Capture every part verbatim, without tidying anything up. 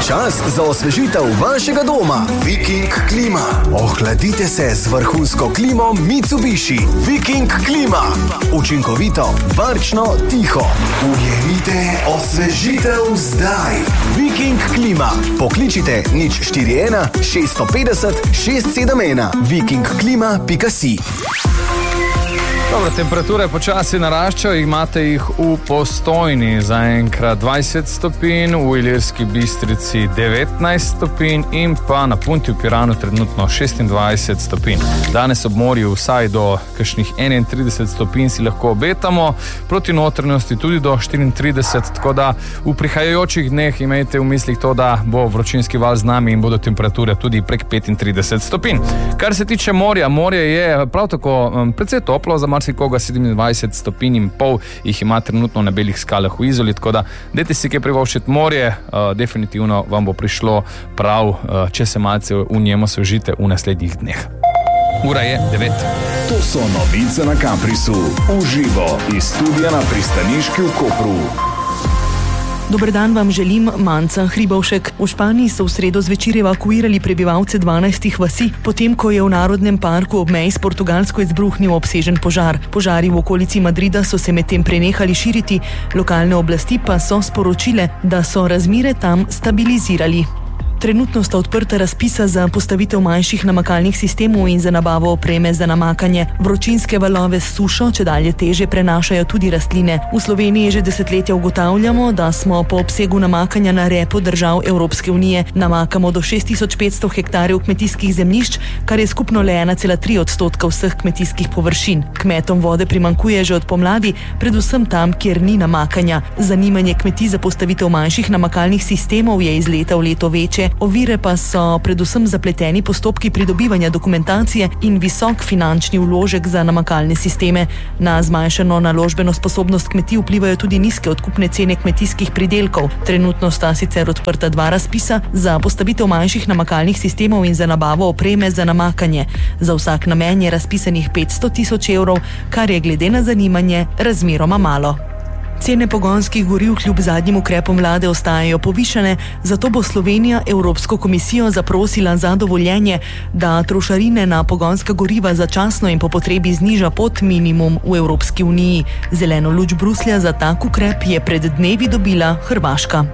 Čas za osvežitev vašega doma. Viking klima. Ohladite se z vrhunsko klimo Mitsubishi. Viking klima. Učinkovito, varčno, tiho. Ujemite osvežitev zdaj. Viking klima. Pokličite nič štiri ena šest pet nula šest sedem ena. viking klima pika si. Dobro, temperature počasi naraščajo, imate jih v Postojni zaenkrat dvajset stopinj, v Ilirski Bistrici devetnajst stopinj in pa na Punti v Piranu trenutno šestindvajset stopinj. Danes ob morju vsaj do kakšnih enaintrideset stopinj si lahko obetamo, proti notranjosti tudi do štiriintrideset, tako da v prihajajočih dneh imejte v mislih to, da bo vročinski val z nami in bodo temperature tudi prek petintrideset stopinj. Kar se tiče morja, morje je prav tako um, precej toplo, za koga sedemindvajset stopinj in pol jih ima trenutno na belih skalah v Izoli, tako da dajte si kaj privoščiti morje, uh, definitivno vam bo prišlo prav, uh, če se malce v njemu osvežite v naslednjih dneh. Ura je devet. To so novice na Caprisu, v živo iz studia na Pristaniški v Kopru. Dober dan vam želim, Manca Hribovšek. V Španiji so v sredo zvečer evakuirali prebivalce dvanajstih vasi, potem ko je v Narodnem parku ob meji s Portugalsko izbruhnil obsežen požar. Požari v okolici Madrida so se medtem prenehali širiti, lokalne oblasti pa so sporočile, da so razmere tam stabilizirali. Trenutno sta odprta razpisa za postavitev manjših namakalnih sistemov in za nabavo opreme za namakanje. Vročinske valove s sušo čedalje teže prenašajo tudi rastline. V Sloveniji že desetletja ugotavljamo, da smo po obsegu namakanja na repu držav Evropske unije. Namakamo do šest tisoč petsto hektarjev kmetijskih zemljišč, kar je skupno le ena cela tri odstotka vseh kmetijskih površin. Kmetom vode primanjkuje že od pomladi, predvsem tam, kjer ni namakanja. Zanimanje kmetij za postavitev manjših namakalnih sistemov je iz leta v leto večje. Ovire pa so predvsem zapleteni postopki pridobivanja dokumentacije in visok finančni vložek za namakalne sisteme. Na zmanjšano naložbeno sposobnost kmetij vplivajo tudi nizke odkupne cene kmetijskih pridelkov. Trenutno sta sicer odprta dva razpisa za postavitev manjših namakalnih sistemov in za nabavo opreme za namakanje. Za vsak namen je razpisanih petsto tisoč evrov, kar je glede na zanimanje razmeroma malo. Cene pogonskih goriv kljub zadnjim ukrepom vlade ostajajo povišane, zato bo Slovenija Evropsko komisijo zaprosila za dovoljenje, da trošarine na pogonska goriva začasno in po potrebi zniža pod minimum v Evropski uniji. Zeleno luč Bruslja za tak ukrep je pred dnevi dobila Hrvaška.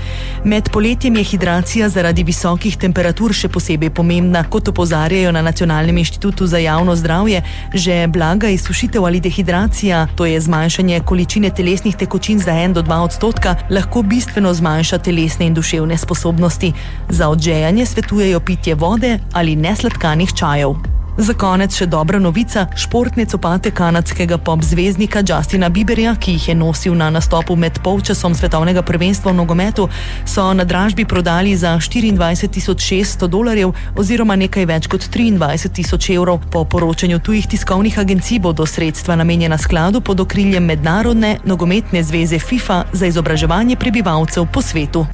Med poletjem je hidracija zaradi visokih temperatur še posebej pomembna. Kot opozarjajo na Nacionalnem inštitutu za javno zdravje, že blaga izsušitev ali dehidracija, to je zmanjšanje količine telesnih tekočin za en do dva odstotka, lahko bistveno zmanjša telesne in duševne sposobnosti. Za odžejanje svetujejo pitje vode ali nesladkanih čajev. Za konec še dobra novica. Športne copate kanadskega pop zvezdnika Justina Bieberja, ki jih je nosil na nastopu med polčasom svetovnega prvenstva v nogometu, so na dražbi prodali za štiriindvajset tisoč šeststo dolarjev oziroma nekaj več kot triindvajset tisoč evrov. Po poročanju tujih tiskovnih agencij bodo sredstva namenjena skladu pod okriljem Mednarodne nogometne zveze FIFA za izobraževanje prebivalcev po svetu.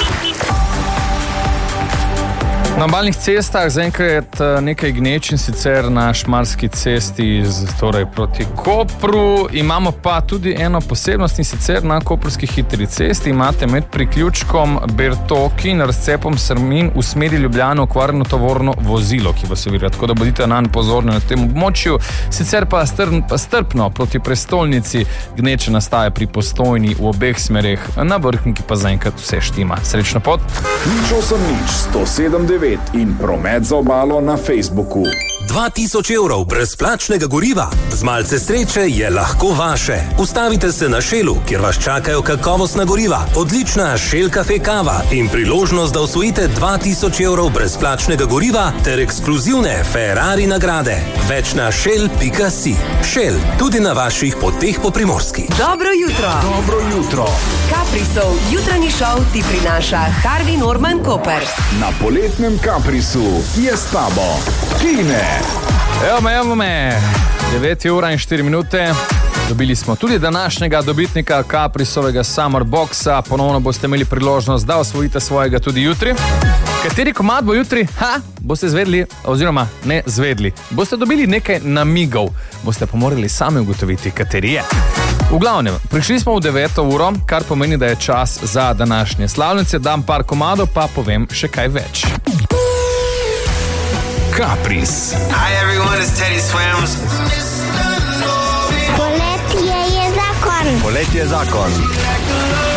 Na obalnih cestah zaenkrat nekaj gneč, in sicer na Šmarski cesti z, torej proti Kopru. Imamo pa tudi eno posebnost, in sicer na koprski hitri cesti imate med priključkom Bertoki in razcepom Srmin v smeri Ljubljane okvarjeno tovorno vozilo, ki vas ovira, tako da bodite nanj pozorni na tem območju. Sicer pa, strn, pa strpno proti prestolnici gneče nastaja pri Postojni v obeh smereh, na Vrhniki pa zaenkrat vse štima. Srečno pot! Nič osem nič, sto sedem devet in promet za obalo na Facebooku. dva tisoč evrov brezplačnega goriva. Z malce sreče je lahko vaše. Ustavite se na Shellu, kjer vas čakajo kakovostna goriva, odlična Shell Cafe kava in priložnost, da osvojite dva tisoč evrov brezplačnega goriva ter ekskluzivne Ferrari nagrade. Več na shell pika si. Shell, tudi na vaših poteh po Primorski. Dobro jutro. Dobro jutro. Caprisov jutranji šov ti prinaša Harvey Norman Koper. Na poletnem Caprisu je s tabo Tine. Evo me, evo me. devet ura in štiri minute. Dobili smo tudi današnjega dobitnika Caprisovega Summer Boxa. Ponovno boste imeli priložnost, da osvojite svojega tudi jutri. Kateri komad bo jutri? Ha, boste zvedli, oziroma ne zvedli. Boste dobili nekaj namigov. Boste pa morali sami ugotoviti, kateri je. V glavnem, prišli smo v deveto uro, kar pomeni, da je čas za današnje slavnice. Dam par komadov, pa povem še kaj več. Capris. Hi everyone, it's Teddy Swims. Poletje je zakon. Poletje je zakon.